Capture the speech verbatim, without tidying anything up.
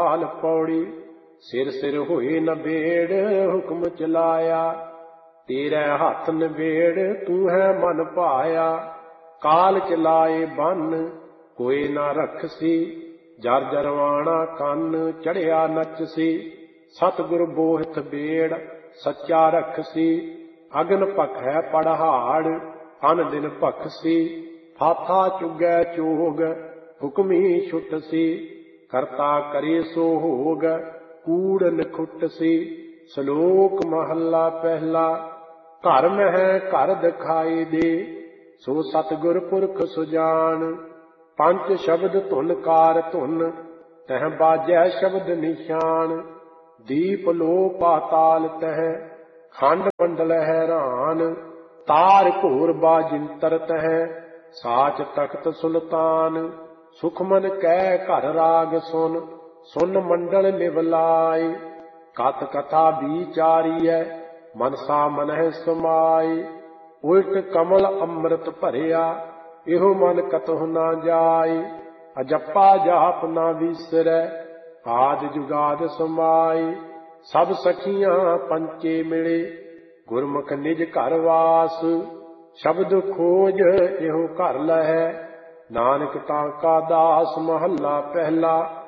ਕਾਲ ਪੌੜੀ। ਸਿਰ ਸਿਰ ਹੋਏ ਨਬੇੜ ਹੁਕਮ ਚਲਾਇਆ, ਤੇਰੇ ਹੱਥ ਨਬੇੜ ਤੂੰ ਹੈ ਮਨ ਭਾਇਆ। ਕਾਲ ਚਲਾਏ ਬੰਨ ਕੋਈ ਨਾ ਰਖਸੀ, ਜਰ ਜਰਵਾਣਾ ਕੰਨ ਚੜਿਆ ਨਚਸੀ। ਸਤਿਗੁਰ ਬੋਹਿਥ ਬੇੜ ਸੱਚਾ ਰਖਸੀ, ਅਗਨ ਭਖੈ ਪੜਹਾੜ ਅਨ ਦਿਨ ਭਖਸੀ। ਫਾਥਾ ਚੁਗੈ ਚੋਗ ਹੁਕਮੀ ਛੁਟਸੀ, ਕਰਤਾ ਕਰੇ ਸੋ ਹੋਗ ਕੂੜ ਨਖੁਟਸੀ। ਸ਼ਲੋਕ ਮਹੱਲਾ ਪਹਿਲਾ। ਘਰ ਮਹਿ ਘਰ ਦਿਖਾਈ ਦੇ, ਸੋ ਸਤਿਗੁਰ ਪੁਰਖ ਸੁਜਾਨ। ਪੰਜ ਸ਼ਬਦ ਧੁਨ ਕਾਰ ਧੁਨ, ਤਹ ਬਾਜੈ ਸ਼ਬਦ ਨਿਸ਼ਾਨ। ਦੀਪ ਲੋ ਪਾਤਾਲ ਤਹ, ਖੰਡ ਮੰਡਲ ਹੈਰਾਨ। ਤਾਰ ਘੋਰ ਬਾਜਿੰਤਰ ਤਹ, ਸਾਚ ਤਖਤ ਸੁਲਤਾਨ। ਸੁਖਮਨ ਕੈ ਘਰ ਰਾਗ ਸੁਨ, ਸੁਨ ਮੰਡਲ ਨਿਵਲਾਏ। ਕਥ ਕਥਾ ਵਿਚਾਰੀਐ, ਮਨਸਾ ਮਨਹਿ ਸਮਾਏ। ਉਲਟ ਕਮਲ ਅੰਮ੍ਰਿਤ ਭਰਿਆ, ਇਹੋ ਮਨ ਕਤਹੁ ਨਾ ਜਾਏ। ਅਜੱਪਾ ਜਾਪ ਨਾ ਵੀਸਰੈ, ਆਦਿ ਜੁਗਾਦ ਸਮਾਏ। ਸਭ ਸਖੀਆਂ ਪੰਚੇ ਮਿਲੇ, ਗੁਰਮੁਖ ਨਿਜ ਘਰ ਵਾਸ। ਸ਼ਬਦ ਖੋਜ ਇਹੋ ਘਰ ਲਹੈ, ਨਾਨਕ ਤਾਂ ਕਾ ਦਾਸ। ਮਹੱਲਾ ਪਹਿਲਾ।